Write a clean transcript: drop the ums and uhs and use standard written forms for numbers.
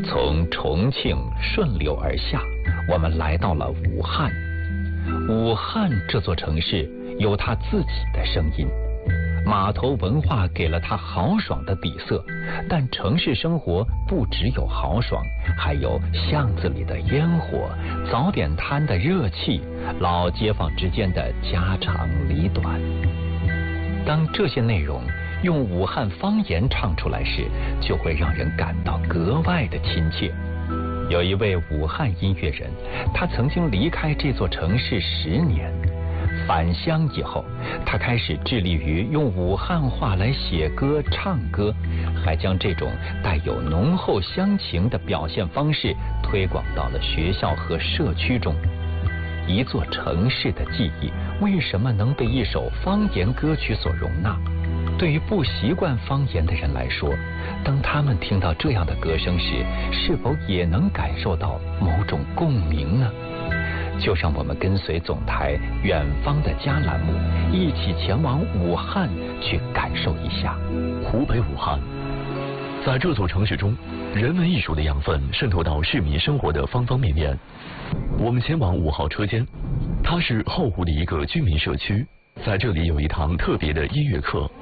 从重庆顺流而下，我们来到了武汉。武汉这座城市有它自己的声音，码头文化给了它豪爽的底色，但城市生活不只有豪爽，还有巷子里的烟火、早点摊的热气、老街坊之间的家长里短。当这些内容用武汉方言唱出来时，就会让人感到格外的亲切。有一位武汉音乐人，他曾经离开这座城市10年，返乡以后，他开始致力于用武汉话来写歌、唱歌，还将这种带有浓厚乡情的表现方式推广到了学校和社区中。一座城市的记忆为什么能被一首方言歌曲所容纳？对于不习惯方言的人来说，当他们听到这样的歌声时，是否也能感受到某种共鸣呢？就让我们跟随总台远方的家栏目，一起前往武汉去感受一下。 湖北武汉，在这座城市中，人文艺术的养分渗透到市民生活的方方面面。我们前往5号车间，它是后湖的一个居民社区，在这里有一堂特别的音乐课。